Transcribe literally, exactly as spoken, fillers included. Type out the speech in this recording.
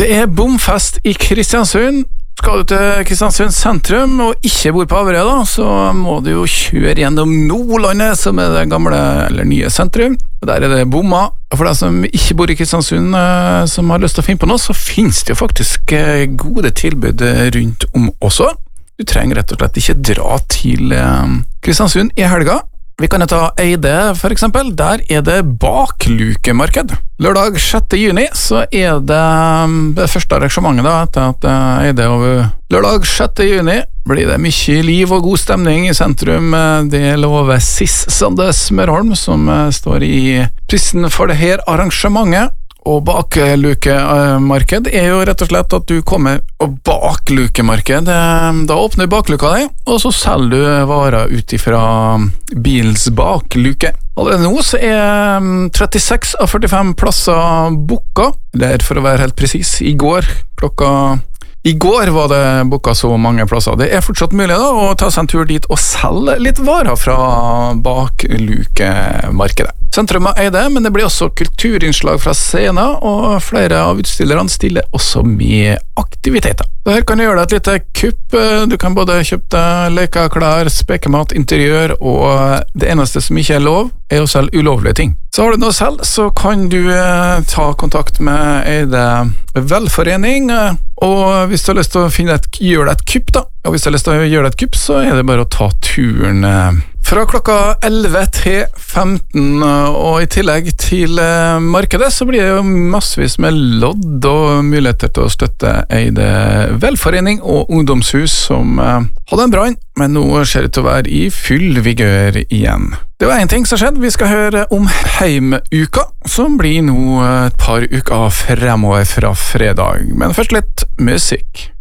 Det er bomfest i Kristiansund. Skal du til Kristiansund sentrum og ikke bor på Averøy da, så må du jo kjøre gjennom Nordlandet, som er det gamle eller nye sentrum. Og der er det bomma. Og for deg som ikke bor i Kristiansund, som har lyst til å finne på noe, så finnes det jo faktisk gode tilbud rundt om også. Du trenger rett og slett ikke dra til Kristiansund i helga. Vi kan jo ta Eide for eksempel, der er det baklukemarked. Lørdag sjette juni så er det det første arrangementet da, etter at Eide over lørdag sjette juni blir det mye liv og god stemning i sentrum. Det lover Sis Sande Smørholm som står i prisen for det her arrangementet. Og baklukemarked er jo rett og slett at du kommer og baklukemarked, da åpner du bakluka deg, og så selger du varer ut ifra bilens bakluke. Allerede nå så er trettiseks av førtifem plasser booka, eller for å være helt presis, i går klokka I går var det booka så mange plasser. Det er fortsatt mulig da å ta seg en tur dit og selge litt varer fra baklukemarkedet. Sentrum er det, men det blir også kulturinnslag fra scenen, og flere av utstillerne stiller også med aktiviteter. Så her kan du gjøre deg et lite kupp. Du kan både kjøpe deg leker, klær, spekemat, interiør, og det eneste som ikke er lov, er å selge ulovlige ting. Så har du noe selv, så kan du ta kontakt med Eide velforening, og hvis du har lyst til å finne et, gjøre deg et kupp da, og hvis du har lyst til å gjøre deg et kupp, så er det bare å ta turen fra klokka elleve til femten, og i tillegg til markedet så blir det jo massevis med lodd og muligheter til å støtte Eide velforening og ungdomshus som hadde en brann, men nå ser det ut til å være i full vigør igjen. Det var en ting som skjedde. Vi skal høre om Heimuka, som blir nå et par uker fremover fra fredag, men først litt musikk.